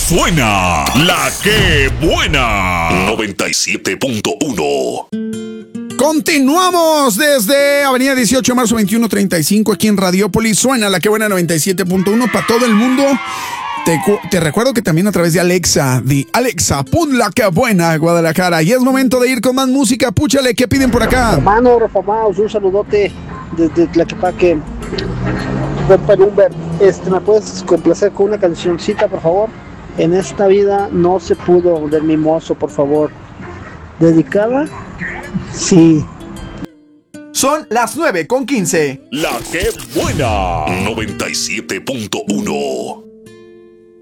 Suena la que buena. 97.1. Continuamos desde Avenida 18 de marzo 2135 aquí en Radiópolis. Suena la que buena 97.1 para todo el mundo. Te recuerdo que también a través de Alexa, pon la que buena Guadalajara. Y es momento de ir con más música. Púchale, ¿qué piden por acá? Hermano Reformados, un saludote desde Tlaquepaque. Humber, ¿me puedes complacer con una cancioncita, por favor? En esta vida no se pudo, del Mimoso, por favor. ¿Dedicada? Sí. Son las 9:15. La que buena. 97.1.